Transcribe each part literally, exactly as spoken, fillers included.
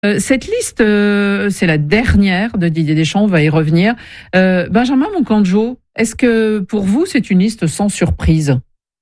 Euh, cette liste, euh, c'est la dernière de Didier Deschamps, on va y revenir. Euh, Benjamin Moukandjo, est-ce que pour vous, c'est une liste sans surprise ?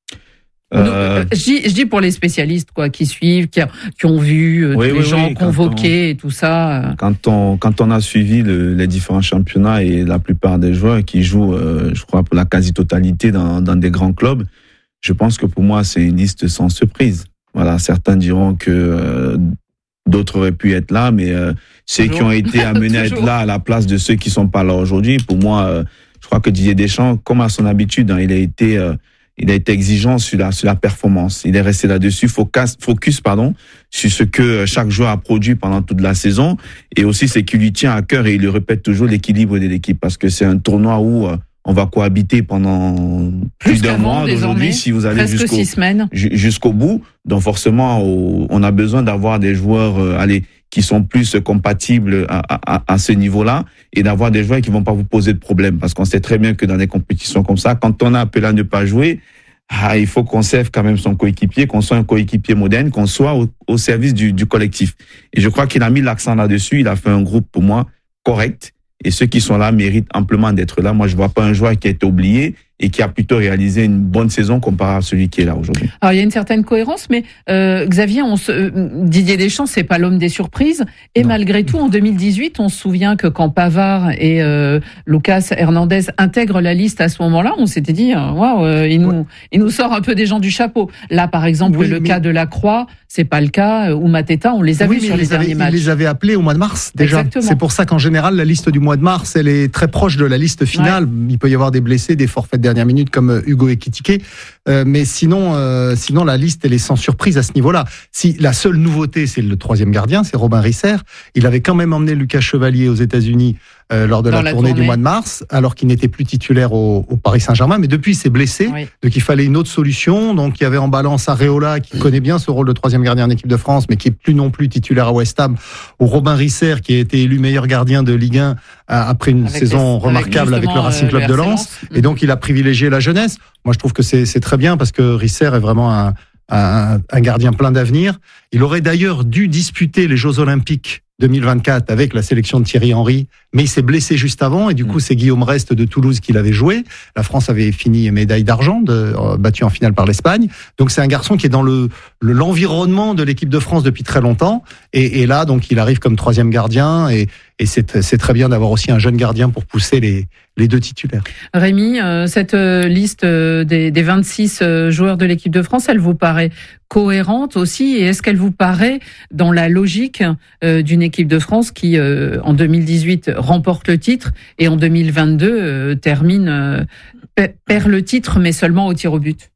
Euh... Je, dis, je dis pour les spécialistes quoi, qui suivent, qui, a, qui ont vu euh, oui, tous oui, les gens oui, convoqués on, et tout ça. Quand on, quand on a suivi le, les différents championnats et la plupart des joueurs qui jouent, euh, je crois, pour la quasi-totalité dans, dans des grands clubs, je pense que pour moi, c'est une liste sans surprise. Voilà, certains diront que euh, d'autres auraient pu être là, mais euh, ceux qui ont été amenés à être là à la place de ceux qui sont pas là aujourd'hui, pour moi, euh, je crois que Didier Deschamps, comme à son habitude, hein, il a été... Euh, Il a été exigeant sur la, sur la performance. Il est resté là-dessus, focus, focus, pardon, sur ce que chaque joueur a produit pendant toute la saison et aussi ce qui lui tient à cœur et il le répète toujours, l'équilibre de l'équipe parce que c'est un tournoi où on va cohabiter pendant plus, plus d'un mois d'aujourd'hui si vous allez jusqu'au, jusqu'au bout. Donc forcément, on a besoin d'avoir des joueurs, allez, qui sont plus compatibles à, à, à ce niveau-là et d'avoir des joueurs qui vont pas vous poser de problème parce qu'on sait très bien que dans des compétitions comme ça, quand on a appelé à ne pas jouer, ah, il faut qu'on serve quand même son coéquipier, qu'on soit un coéquipier moderne, qu'on soit au, au service du, du collectif. Et je crois qu'il a mis l'accent là-dessus, il a fait un groupe pour moi correct et ceux qui sont là méritent amplement d'être là. Moi, je vois pas un joueur qui a été oublié et qui a plutôt réalisé une bonne saison comparé à celui qui est là aujourd'hui. Alors, il y a une certaine cohérence, mais euh, Xavier, on se, euh, Didier Deschamps, c'est pas l'homme des surprises. Et non. Malgré tout, en deux mille dix-huit, on se souvient que quand Pavard et euh, Lucas Hernandez intègrent la liste à ce moment-là, on s'était dit, waouh, euh, il nous, ouais. il nous sort un peu des gens du chapeau. Là, par exemple, oui, le mais... cas de Lacroix, c'est pas le cas. Ou Mateta, on les a oui, vus sur les derniers avait, matchs. Il les avait appelés au mois de mars déjà. Exactement. C'est pour ça qu'en général, la liste du mois de mars, elle est très proche de la liste finale. Ouais. Il peut y avoir des blessés, des forfaits de dernière minute comme Hugo Ekitike, euh, mais sinon, euh, sinon la liste elle est sans surprise à ce niveau-là. Si la seule nouveauté c'est le troisième gardien, c'est Robin Risser. Il avait quand même emmené Lucas Chevalier aux États-Unis euh, lors de la, la tournée, tournée du mois de mars, alors qu'il n'était plus titulaire au, au Paris Saint-Germain. Mais depuis, il s'est blessé, oui. Donc il fallait une autre solution. Donc il y avait en balance Areola qui connaît bien ce rôle de troisième gardien en équipe de France, mais qui est plus non plus titulaire à West Ham, ou Robin Risser qui a été élu meilleur gardien de Ligue un après une avec saison les, remarquable avec, avec le Racing Club euh, le de Lens. Mmh. Et donc il a privilégié la jeunesse. Moi, je trouve que c'est, c'est très bien parce que Risser est vraiment un, un, un gardien plein d'avenir. Il aurait d'ailleurs dû disputer les Jeux Olympiques deux mille vingt-quatre avec la sélection de Thierry Henry, mais il s'est blessé juste avant et du coup, c'est Guillaume Rest de Toulouse qui l'avait joué. La France avait fini médaille d'argent, de, euh, battue en finale par l'Espagne. Donc, c'est un garçon qui est dans le, le l'environnement de l'équipe de France depuis très longtemps. Et, et là, donc, il arrive comme troisième gardien et, et c'est, c'est très bien d'avoir aussi un jeune gardien pour pousser les, les deux titulaires. Rémi, euh, cette euh, liste euh, des, des vingt-six euh, joueurs de l'équipe de France, elle vous paraît cohérente aussi et est-ce qu'elle vous paraît dans la logique euh, d'une équipe de France qui, euh, en deux mille dix-huit, remporte le titre et en deux mille vingt-deux euh, termine, euh, perd le titre mais seulement au tir au but?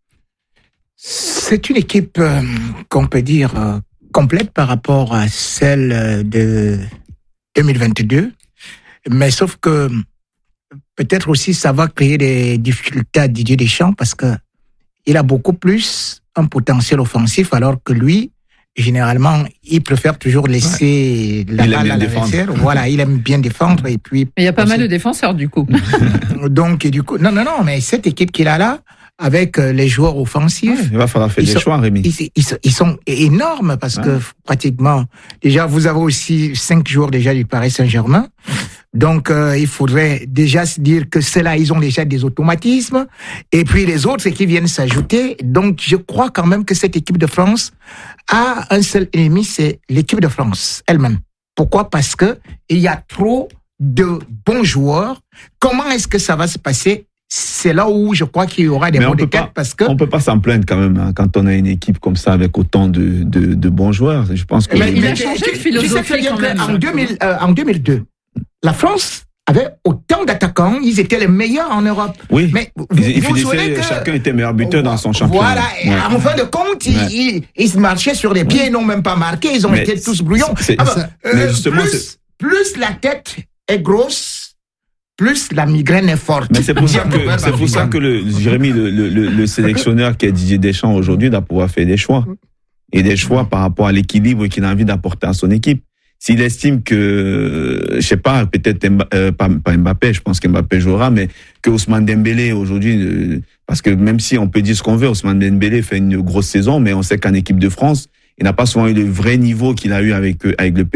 C'est une équipe euh, qu'on peut dire euh, complète par rapport à celle de deux mille vingt-deux, mais sauf que peut-être aussi ça va créer des difficultés à Didier Deschamps parce que il a beaucoup plus un potentiel offensif alors que lui, généralement, il préfère toujours laisser ouais. la il balle à l'adversaire. Voilà, il aime bien défendre et puis. Mais il y a pas mal de défenseurs du coup. Donc du coup, non non non, mais cette équipe qu'il a là, avec les joueurs offensifs. Ouais, il va falloir faire des sont, choix, Rémi. Ils, ils, ils sont énormes parce ouais. que pratiquement, déjà, vous avez aussi cinq joueurs déjà du Paris Saint-Germain. Donc, euh, il faudrait déjà se dire que ceux-là, ils ont déjà des automatismes. Et puis les autres, c'est qui viennent s'ajouter. Donc, je crois quand même que cette équipe de France a un seul ennemi, c'est l'équipe de France elle-même. Pourquoi? Parce que il y a trop de bons joueurs. Comment est-ce que ça va se passer? C'est là où je crois qu'il y aura des mots de tête parce que... On peut pas s'en plaindre quand même hein, quand on a une équipe comme ça avec autant de, de, de bons joueurs. Je pense que... Mais il a changé de philosophie tu sais quand même. En, deux mille, euh, en deux mille deux, la France avait autant d'attaquants, ils étaient les meilleurs en Europe. Oui, mais vous, ils vous finissaient, que, chacun était meilleur buteur dans son championnat. Voilà, et ouais. en fin de compte, ils, ouais. ils, ils marchaient sur les pieds, ouais. ils n'ont même pas marqué, ils ont mais été tous brouillons. Ah bah, euh, mais justement, plus, plus la tête est grosse, plus la migraine est forte. Mais c'est pour ça que, c'est pour ça que le, Jérémy, le, le, le, le sélectionneur qui est Didier Deschamps aujourd'hui doit pouvoir faire des choix. Et des choix par rapport à l'équilibre qu'il a envie d'apporter à son équipe. S'il estime que, je sais pas, peut-être, euh, pas, pas Mbappé, je pense qu'Mbappé jouera, mais que Ousmane Dembélé aujourd'hui, euh, parce que même si on peut dire ce qu'on veut, Ousmane Dembélé fait une grosse saison, mais on sait qu'en équipe de France, il n'a pas souvent eu le vrai niveau qu'il a eu avec avec le